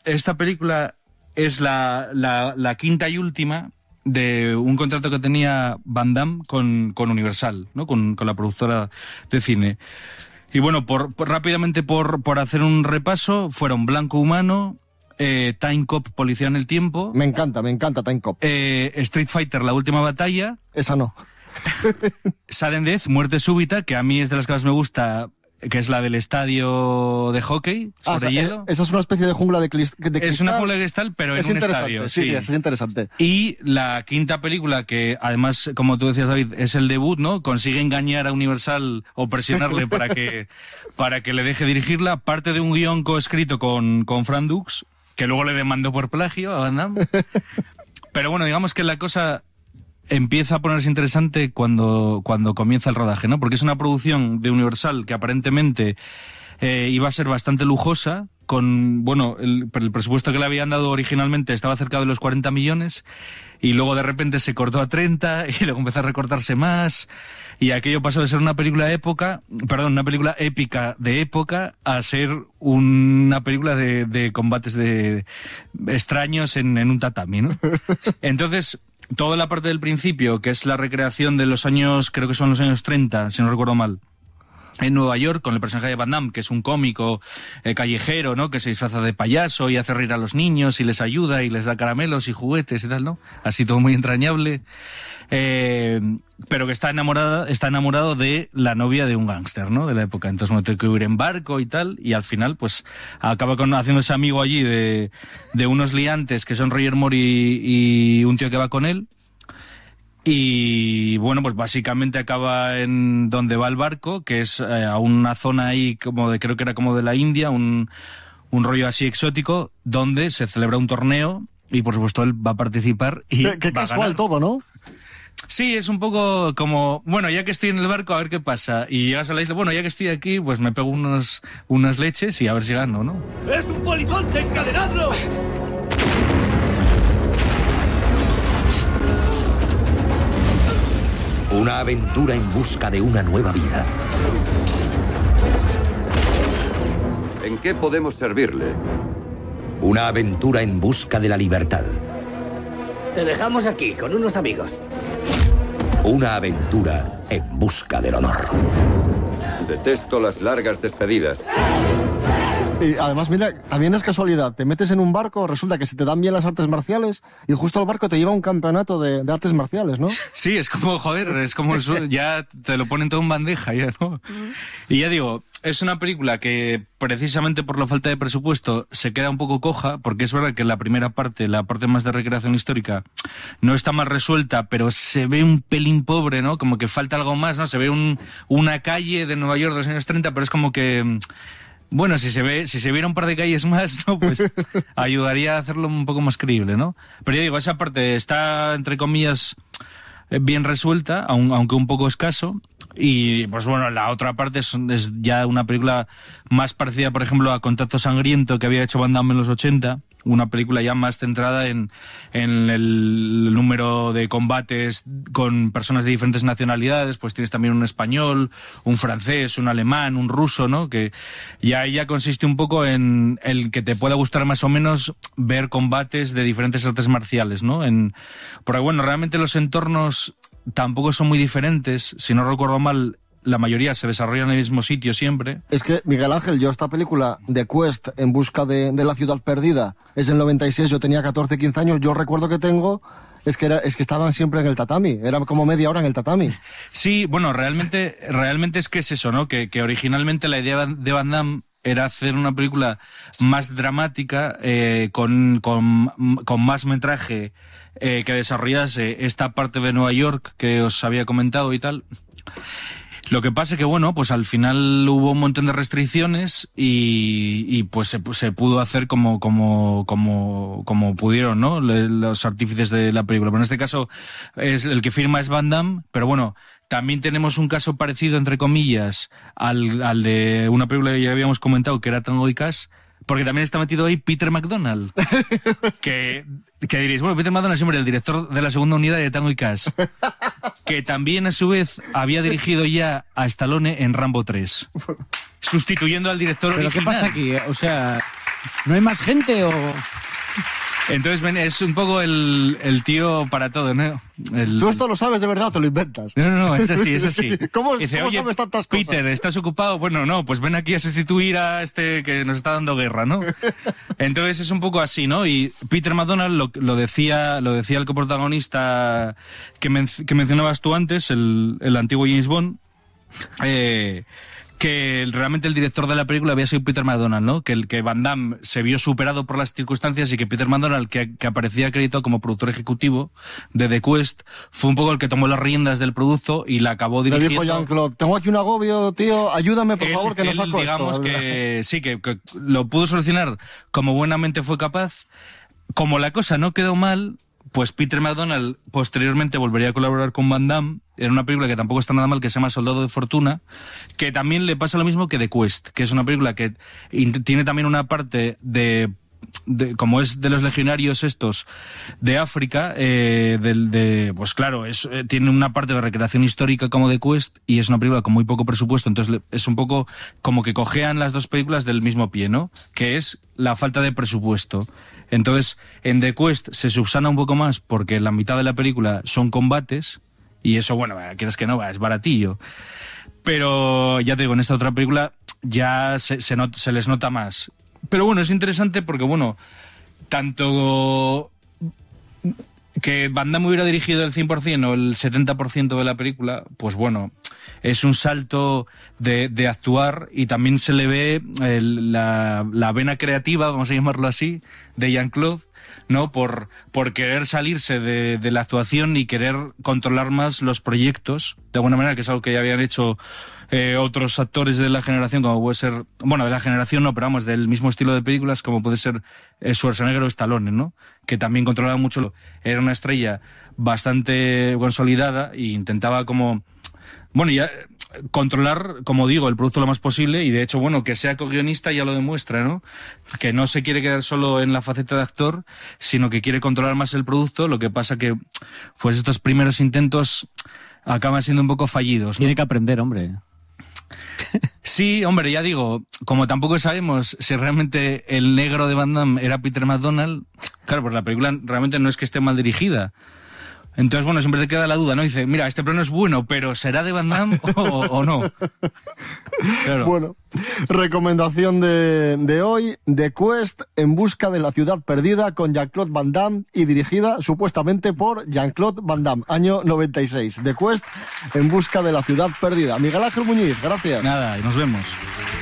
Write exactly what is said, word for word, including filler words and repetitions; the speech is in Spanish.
esta película es la, la, la quinta y última de un contrato que tenía Van Damme con, con Universal, ¿no? Con, con la productora de cine. Y bueno, por, por rápidamente por, por hacer un repaso, fueron Blanco Humano, eh, Time Cop, Policía en el Tiempo. Me encanta, me encanta Time Cop. Eh, Street Fighter, La Última Batalla. Esa no. Sudden Death, Muerte Súbita, que a mí es de las que más me gusta, que es la del estadio de hockey sobre ah, o sea, hielo. Esa es una especie de jungla de, clis, de cristal. Es una jungla de cristal, pero es en un estadio. Sí, sí, sí, es interesante. Y la quinta película, que además, como tú decías, David, es el debut, ¿no? Consigue engañar a Universal o presionarle para que para que le deje dirigirla. Parte de un guión coescrito con, con Frank Dux, que luego le demandó por plagio a Van Damme. Pero bueno, digamos que la cosa empieza a ponerse interesante cuando, cuando comienza el rodaje, ¿no? Porque es una producción de Universal que aparentemente eh, iba a ser bastante lujosa, con, bueno, el, el presupuesto que le habían dado originalmente estaba cerca de los cuarenta millones, y luego de repente se cortó a treinta, y luego empezó a recortarse más, y aquello pasó de ser una película de época, perdón, una película épica de época, a ser una película de, de combates de extraños en, en un tatami, ¿no? Entonces, toda la parte del principio, que es la recreación de los años, creo que son los años treinta, si no recuerdo mal, en Nueva York, con el personaje de Van Damme, que es un cómico eh, callejero, ¿no? Que se disfraza de payaso y hace reír a los niños y les ayuda y les da caramelos y juguetes y tal, ¿no? Así todo muy entrañable. Eh, pero que está enamorada, está enamorado de la novia de un gángster, ¿no? De la época. Entonces uno tiene que huir en barco y tal, y al final, pues, acaba con, haciéndose amigo allí de, de unos liantes que son Roger Moore y, y un tío que va con él. Y bueno, pues básicamente acaba en donde va el barco, que es eh, a una zona ahí como de, creo que era como de la India, un, un rollo así exótico, donde se celebra un torneo y por supuesto él va a participar y Qué, qué va casual a ganar. todo, ¿no? Sí, es un poco como, bueno, ya que estoy en el barco, a ver qué pasa. Y llegas a la isla, bueno, ya que estoy aquí, pues me pego unos, unas leches y a ver si gano, ¿no? ¡Es un polizonte! ¡Encadenadlo! Una aventura en busca de una nueva vida. ¿En qué podemos servirle? Una aventura en busca de la libertad. Te dejamos aquí con unos amigos. Una aventura en busca del honor. Detesto las largas despedidas. Y además, mira, también es casualidad. Te metes en un barco, resulta que se te dan bien las artes marciales y justo el barco te lleva a un campeonato de, de artes marciales, ¿no? Sí, es como, joder, es como el, ya te lo ponen todo en bandeja, ya, ¿no? Y ya digo, es una película que precisamente por la falta de presupuesto se queda un poco coja, porque es verdad que la primera parte, la parte más de recreación histórica, no está mal resuelta, pero se ve un pelín pobre, ¿no? Como que falta algo más, ¿no? Se ve un, una calle de Nueva York de los años treinta, pero es como que... Bueno, si se ve, si se viera un par de calles más, ¿no? Pues ayudaría a hacerlo un poco más creíble, ¿no? Pero yo digo, esa parte está, entre comillas, bien resuelta, aunque un poco escaso. Y, pues bueno, la otra parte es, es ya una película más parecida, por ejemplo, a Contacto Sangriento, que había hecho Van Damme en los ochenta. Una película ya más centrada en, en el número de combates con personas de diferentes nacionalidades. Pues tienes también un español, un francés, un alemán, un ruso, ¿no? Que ya, ya consiste un poco en el que te pueda gustar más o menos ver combates de diferentes artes marciales, ¿no? En, porque bueno, realmente los entornos tampoco son muy diferentes. Si no recuerdo mal, la mayoría se desarrolla en el mismo sitio siempre. Es que, Miguel Ángel, yo esta película de Quest en busca de, de la ciudad perdida es del noventa y seis, yo tenía catorce, quince años, yo recuerdo que tengo... Es que, era, es que estaban siempre en el tatami, era como media hora en el tatami. Sí, bueno, realmente, realmente es que es eso, ¿no? Que, que originalmente la idea de Van Damme era hacer una película más dramática, eh, con, con, con más metraje, eh, que desarrollase esta parte de Nueva York que os había comentado y tal. Lo que pasa es que, bueno, pues al final hubo un montón de restricciones y, y pues se, se pudo hacer como, como, como, como pudieron, ¿no? Le, los artífices de la película. Pero en este caso, es, el que firma es Van Damme, pero bueno, también tenemos un caso parecido, entre comillas, al, al de una película que ya habíamos comentado, que era Tango y Cash, porque también está metido ahí Peter McDonald. que, que diréis, bueno, Peter McDonald siempre el director de la segunda unidad de Tango y Cash, que también a su vez había dirigido ya a Stallone en Rambo tres, sustituyendo al director ¿Pero original. qué pasa aquí? O sea... ¿No hay más gente o...? Entonces ven, es un poco el, el tío para todo, ¿no? El... ¿Tú esto lo sabes de verdad o te lo inventas? No, no, no, es así, es así. ¿Cómo, Dice, ¿cómo oye, sabes tantas cosas? Peter, ¿estás ocupado? Bueno, no, pues ven aquí a sustituir a este que nos está dando guerra, ¿no? Entonces es un poco así, ¿no? Y Peter McDonald lo, lo decía lo decía el coprotagonista que, men, que mencionabas tú antes, el, el antiguo James Bond, eh... que realmente el director de la película había sido Peter McDonald, ¿no? Que el que Van Damme se vio superado por las circunstancias y que Peter McDonald, que, que aparecía acreditado como productor ejecutivo de The Quest, fue un poco el que tomó las riendas del producto y la acabó dirigiendo. Le dijo Jean-Claude, tengo aquí un agobio, tío, ayúdame por él, favor que no él, saco digamos esto. que sí, que, que lo pudo solucionar como buenamente fue capaz. Como la cosa no quedó mal, pues Peter McDonald posteriormente volvería a colaborar con Van Damme en una película que tampoco está nada mal, que se llama Soldado de Fortuna, que también le pasa lo mismo que The Quest, que es una película que tiene también una parte de, de como es de los legionarios estos de África, eh, del de, pues claro, es, eh, tiene una parte de recreación histórica como The Quest y es una película con muy poco presupuesto, entonces le, es un poco como que cojean las dos películas del mismo pie, ¿no? Que es la falta de presupuesto. Entonces, en The Quest se subsana un poco más porque la mitad de la película son combates y eso, bueno, quieres que no, es baratillo. Pero ya te digo, en esta otra película ya se, se, not, se les nota más. Pero bueno, es interesante porque, bueno, tanto que Van Damme hubiera dirigido el cien por ciento o el setenta por ciento de la película, pues bueno, es un salto de, de actuar y también se le ve el, la, la vena creativa, vamos a llamarlo así, de Jean-Claude, ¿no? Por, por querer salirse de, de la actuación y querer controlar más los proyectos, de alguna manera, que es algo que ya habían hecho eh, otros actores de la generación, como puede ser, bueno, de la generación no, pero vamos, del mismo estilo de películas, como puede ser eh, Schwarzenegger o Stallone, ¿no? Que también controlaba mucho, era una estrella bastante consolidada e intentaba como, bueno, ya controlar, como digo, el producto lo más posible y de hecho, bueno, que sea co-guionista ya lo demuestra, ¿no? Que no se quiere quedar solo en la faceta de actor, sino que quiere controlar más el producto, lo que pasa que, pues estos primeros intentos acaban siendo un poco fallidos, ¿no? Tiene que aprender, hombre. Sí, hombre, ya digo, como tampoco sabemos si realmente el negro de Van Damme era Peter McDonald, claro, pues la película realmente no es que esté mal dirigida. Entonces, bueno, siempre te queda la duda, ¿no? Dice, mira, este plano es bueno, pero ¿será de Van Damme o, o no? Claro. Bueno, recomendación de, de hoy, The Quest, En busca de la ciudad perdida, con Jean-Claude Van Damme y dirigida supuestamente por Jean-Claude Van Damme, año noventa y seis. The Quest, En busca de la ciudad perdida. Miguel Ángel Muñiz, gracias. Nada, y nos vemos.